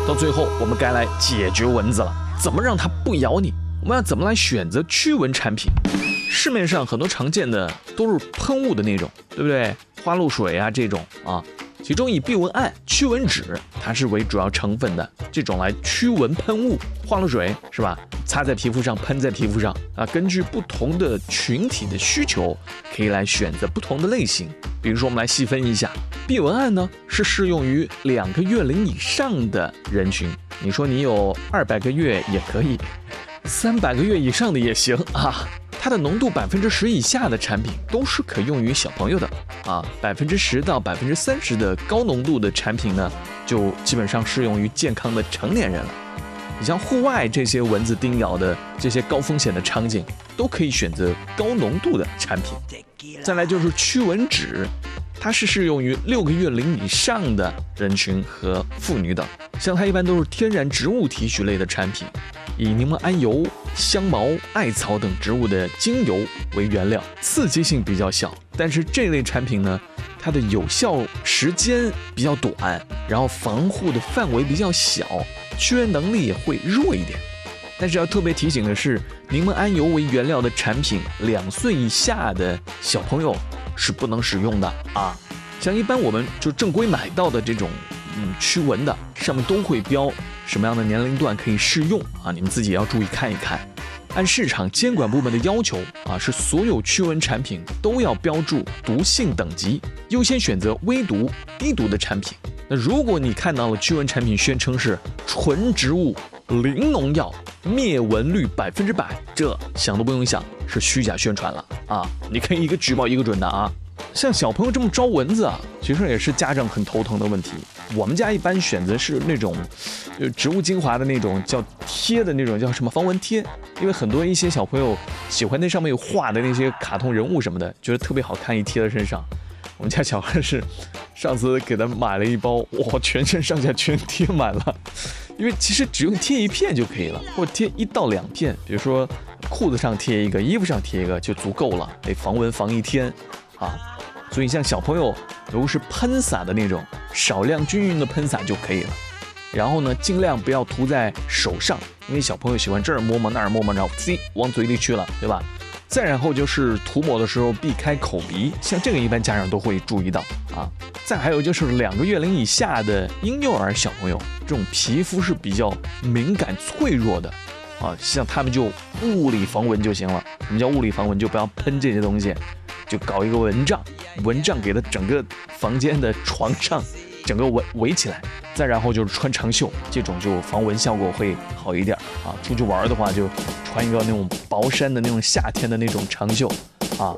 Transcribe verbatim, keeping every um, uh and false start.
到最后我们该来解决蚊子了，怎么让它不咬你？我们要怎么来选择驱蚊产品？市面上很多常见的都是喷雾的那种，对不对？花露水啊这种啊，其中以避蚊胺、驱蚊酯它是为主要成分的这种来驱蚊喷雾，花露水是吧？擦在皮肤上，喷在皮肤上啊，根据不同的群体的需求，可以来选择不同的类型。比如说，我们来细分一下，避蚊胺呢是适用于两个月龄以上的人群。你说你有二百个月也可以，三百个月以上的也行啊。它的浓度百分之十以下的产品都是可用于小朋友的啊，百分之十到百分之三十的高浓度的产品呢，就基本上适用于健康的成年人了。你像户外这些蚊子叮咬的这些高风险的场景，都可以选择高浓度的产品。再来就是驱蚊酯，它是适用于六个月龄以上的人群和妇女等。像它一般都是天然植物提取类的产品，以柠檬桉油、香茅、艾草等植物的精油为原料，刺激性比较小。但是这类产品呢，它的有效时间比较短，然后防护的范围比较小，驱蚊能力也会弱一点。但是要特别提醒的是，柠檬桉油为原料的产品，两岁以下的小朋友是不能使用的啊。像一般我们就正规买到的这种嗯驱蚊的，上面都会标什么样的年龄段可以适用啊，你们自己要注意看一看。按市场监管部门的要求啊，是所有驱蚊产品都要标注毒性等级，优先选择微毒、低毒的产品。那如果你看到了驱蚊产品宣称是纯植物、零农药、灭蚊率百分之百，这想都不用想，是虚假宣传了啊！你可以一个举报一个准的啊！像小朋友这么招蚊子啊，其实也是家长很头疼的问题。我们家一般选择是那种，呃，植物精华的那种叫贴的那种叫什么防蚊贴，因为很多一些小朋友喜欢那上面有画的那些卡通人物什么的，觉得特别好看，一贴在身上。我们家小孩是上次给他买了一包，哇，全身上下全贴满了。因为其实只用贴一片就可以了，或者贴一到两片，比如说裤子上贴一个，衣服上贴一个就足够了，得防蚊防一天啊。所以像小朋友如果是喷洒的那种，少量均匀的喷洒就可以了。然后呢，尽量不要涂在手上，因为小朋友喜欢这儿摸摸那儿摸摸，然后自己往嘴里去了，对吧？再然后就是涂抹的时候避开口鼻，像这个一般家长都会注意到啊。再还有就是两个月龄以下的婴幼儿小朋友，这种皮肤是比较敏感脆弱的啊，像他们就物理防蚊就行了。什么叫物理防蚊？就不要喷这些东西，就搞一个蚊帐，蚊帐给它整个房间的床上整个围围起来。再然后就是穿长袖，这种就防蚊效果会好一点啊。出去玩的话就穿一个那种薄衫的那种夏天的那种长袖啊。